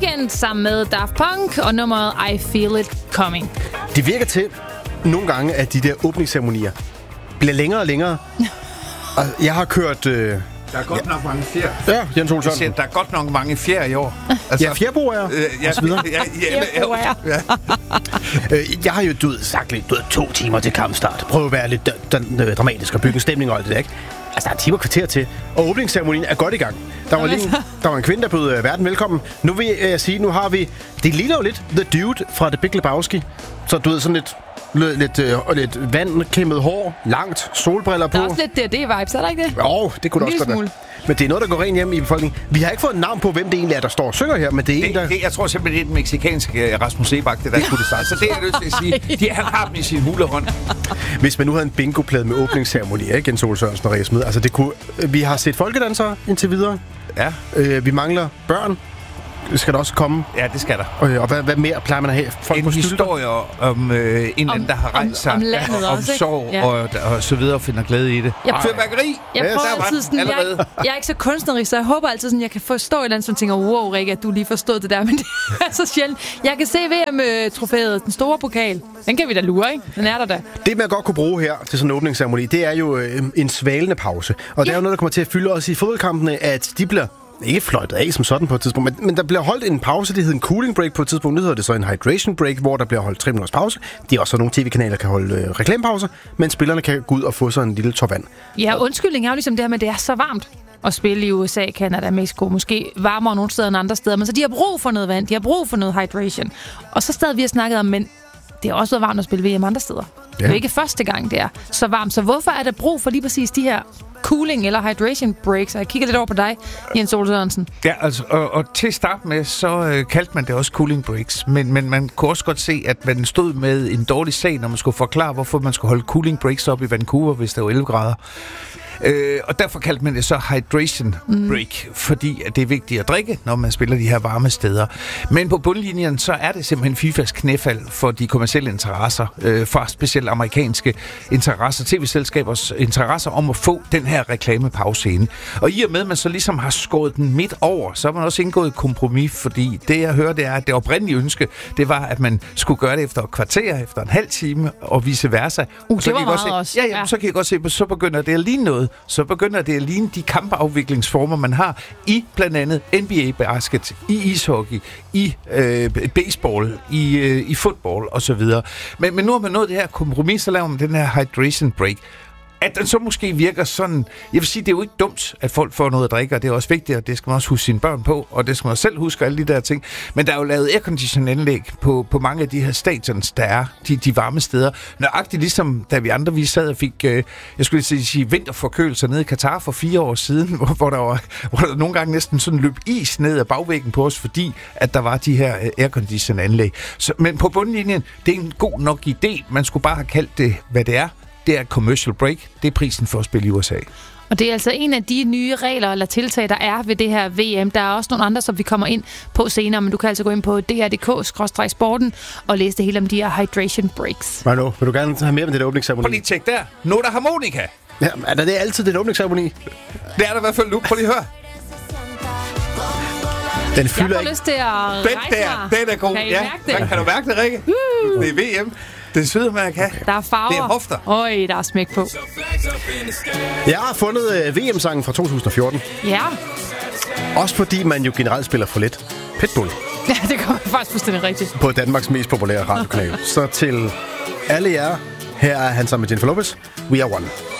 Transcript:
Weeknd sammen med Daft Punk og nummeret I Feel It Coming. Det virker til nogle gange, at de der åbningsceremonier bliver længere og længere. Og jeg har kørt... Der er godt nok mange fjer. Ja, Jens Ole Sørensen. Der er godt nok mange fjer i år. Altså, ja, fjerboer og så videre. Jeg har jo sagt lidt 2 timer til kampstart. Prøv at være lidt dramatisk og bygge en stemning og alt det der, ikke? Altså, der er timer kvarter til, og åbningsceremonien er godt i gang. Der var en kvinde, der bød verden velkommen. Nu vil jeg sige, nu har vi... Det ligner jo lidt The Dude fra The Big Lebowski. Så du ved, sådan lidt vandkæmmet hår, langt, solbriller på. Der er også lidt D&D-vibes, er der ikke det? Jo, det kunne det også godt være. Men det er noget, der går rent hjem i befolkningen. Vi har ikke fået et navn på, hvem det egentlig er, der står og synger her, men det er en, der... Jeg tror simpelthen, det er den mexikanske Rasmus Sebak, det der skulle det starte. Så det er jeg nødt til at sige. Han har dem i sin hulehånd. Hvis man nu havde en bingoplade med åbningsceremoni, ikke? Jens Ole Sørensen og Rikke Smed. Altså, det kunne... Vi har set folkedansere indtil videre. Ja. Vi mangler børn. Skal der også komme? Ja, det skal der. Og hvad mere plejer man at have? Folk en historie om en eller anden, der har rejst sig. Om sorg og så videre, og finder glæde i det. Fyrværkeri! Jeg prøver altid sådan... Jeg er ikke så kunstnerisk, så jeg håber altid sådan, jeg kan forstå et eller andet, som tænker, wow, Rikke, at du lige forstod det der, men det er så sjældent. Jeg kan se VM-trofæet, den store pokal. Den kan vi da lure, ikke? Den er der da. Det, man godt kunne bruge her til sådan en åbningsceremoni, det er jo en svalende pause. Og det er jo noget, der kommer til at fylde os i fodboldkampene, at de bliver... ikke fløjtet af som sådan på et tidspunkt, men der bliver holdt en pause, det hedder en cooling break på et tidspunkt. Nu hedder det så en hydration break, hvor der bliver holdt 3 minutters pause. Det er også nogle tv-kanaler, der kan holde reklamepauser, men spillerne kan gå ud og få sig en lille top vand. Ja, undskyldning er jo ligesom det her med, at det er så varmt at spille i USA, Canada, Mexico, måske varmere nogle steder end andre steder, men så de har brug for noget vand, de har brug for noget hydration. Og så stadig vi har snakket om, men det er også været varmt at spille VM andre steder. Ja. Det er jo ikke første gang, det er så varmt. Så hvorfor er der brug for lige præcis de her cooling eller hydration breaks? Og jeg kigger lidt over på dig, Jens Ole Sørensen. Ja, altså, og til at starte med, så kaldte man det også cooling breaks. Men man kunne også godt se, at man stod med en dårlig sag, når man skulle forklare, hvorfor man skulle holde cooling breaks op i Vancouver, hvis der var 11 grader. Og derfor kaldte man det så hydration break, fordi det er vigtigt at drikke, når man spiller de her varme steder. Men på bundlinjen, så er det simpelthen FIFAs knæfald for de kommercielle interesser, fra specielt amerikanske interesser, tv-selskabers interesser om at få den her reklamepause ind. Og i og med, at man så ligesom har skåret den midt over, så har man også indgået et kompromis, fordi det, jeg hører, det er, at det oprindelige ønske, det var, at man skulle gøre det efter et kvarter, efter en halv time, og vice versa. Det var meget også. Ja, så kan jeg godt se, så begynder det at ligne noget. Så begynder det at ligne de kampafviklingsformer, man har i blandt andet NBA-basket, i ishockey, i baseball, i fodbold osv. Men nu har man nået det her kompromis, så laver man den her hydration break. At den så måske virker sådan... Jeg vil sige, det er jo ikke dumt, at folk får noget at drikke, og det er også vigtigt, og det skal man også huske sine børn på, og det skal man selv huske, alle de der ting. Men der er jo lavet aircondition-anlæg på mange af de her stadions, der er de varme steder. Nøjagtigt ligesom, da vi sad og fik, jeg skulle sige, vinterforkølelser nede i Katar for 4 år siden, hvor der nogle gange næsten sådan løb is ned ad bagvæggen på os, fordi at der var de her aircondition-anlæg. Men på bundlinjen, det er en god nok idé. Man skulle bare have kaldt det, hvad det er. Det er et commercial break. Det er prisen for at spille i USA. Og det er altså en af de nye regler eller tiltag, der er ved det her VM. Der er også nogle andre, som vi kommer ind på senere, men du kan altså gå ind på dr.dk/sporten og læse det hele om de her hydration breaks. Manu, vil du gerne have mere med det der åbningsceremoni? Prøv lige at tjekke der. Nota harmonika. Ja, er det altid den åbningsceremoni? Det er der i hvert fald nu. Prøv lige at høre. Den fylder jeg får lyst til at rejse mig. Den er god. Kan I mærke det? Kan du mærke det, Rikke? Det er VM. Det sveder man kan. Der er farver. Det er hofter. Øj, der er smæk på. Jeg har fundet VM-sangen fra 2014. Ja. Også fordi man jo generelt spiller for lidt Pitbull. Ja, det kommer faktisk fuldstændig rigtigt. På Danmarks mest populære radiokanal. Så til alle jer, her er han sammen med Jennifer Lopez. We are one.